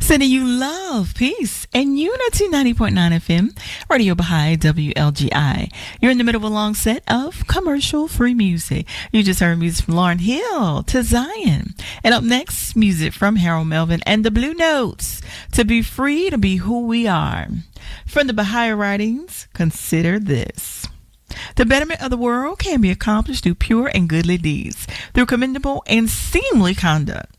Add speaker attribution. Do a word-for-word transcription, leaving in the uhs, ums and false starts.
Speaker 1: Sending you love, peace, and unity. Ninety point nine F M, Radio Baha'i, W L G I. You're in the middle of a long set of commercial-free music. You just heard music from Lauryn Hill to Zion. And up next, music from Harold Melvin and the Blue Notes. To be free to be who we are. From the Baha'i writings, consider this. The betterment of the world can be accomplished through pure and goodly deeds, through commendable and seemly conduct.